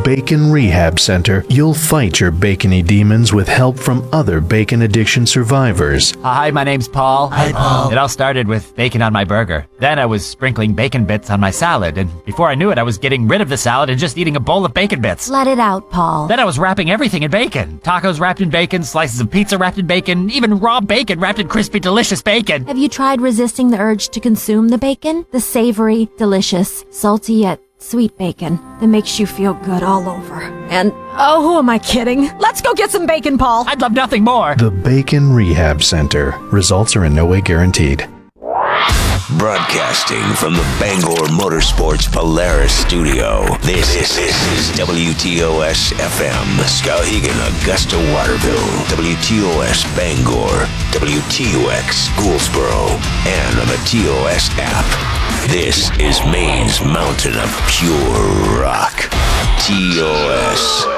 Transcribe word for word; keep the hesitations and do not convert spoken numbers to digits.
Bacon Rehab Center, you'll fight your bacony demons with help from other bacon addiction survivors. Hi, my name's Paul. Hi, Paul. It all started with bacon on my burger. Then I was sprinkling bacon bits on my salad, and before I knew it, I was getting rid of the salad and just eating a bowl of bacon bits. Let it out, Paul. Then I was wrapping everything in bacon. Tacos wrapped in bacon, slices of pizza wrapped in bacon, even raw bacon wrapped in crispy, delicious bacon. Have you tried resisting the urge to consume the bacon? The savory, delicious, salty yet sweet bacon that makes you feel good all over. And, oh, who am I kidding? Let's go get some bacon, Paul. I'd love nothing more. The Bacon Rehab Center. Results are in no way guaranteed. Broadcasting from the Bangor Motorsports Polaris studio, this, this, this is W T O S F M, Skowhegan, Augusta, Waterville, W T O S Bangor, W T O X Gouldsboro, and on the T O S app. This is Maine's mountain of pure rock. T O S